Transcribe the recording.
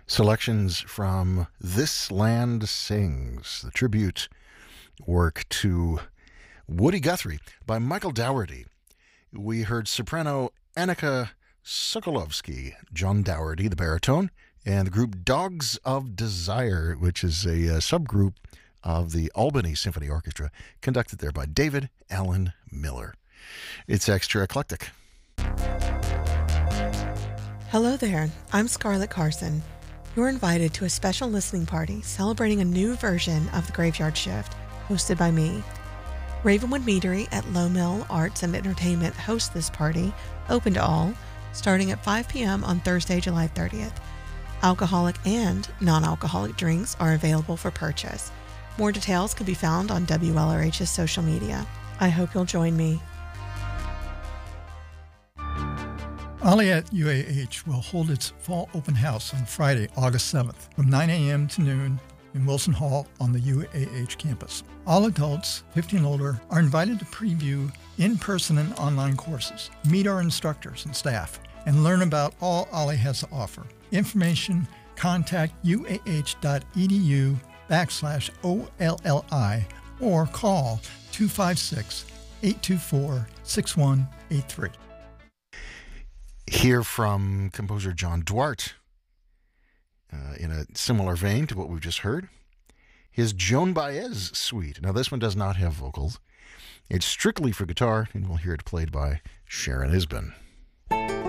Selections from This Land Sings, the tribute work to Woody Guthrie by Michael Dougherty. We heard soprano Annika Sokolovsky, John Dougherty, the baritone, and the group Dogs of Desire, which is a subgroup of the Albany Symphony Orchestra, conducted there by David Allen Miller. It's extra eclectic. Hello there, I'm Scarlett Carson. You're invited to a special listening party celebrating a new version of The Graveyard Shift, hosted by me. Ravenwood Meadery at Low Mill Arts and Entertainment hosts this party, open to all, starting at 5 p.m. on Thursday, July 30th. Alcoholic and non-alcoholic drinks are available for purchase. More details can be found on WLRH's social media. I hope you'll join me. Olliette UAH will hold its fall open house on Friday, August 7th from 9 a.m. to noon in Wilson Hall on the UAH campus. All adults, 50 and older, are invited to preview in-person and online courses, meet our instructors and staff, and learn about all Ollie has to offer. Information, contact uah.edu/OLLI or call 256-824-6183. Hear from composer John Duarte in a similar vein to what we've just heard. His Joan Baez suite. Now, this one does not have vocals. It's strictly for guitar, and we'll hear it played by Sharon Isbin.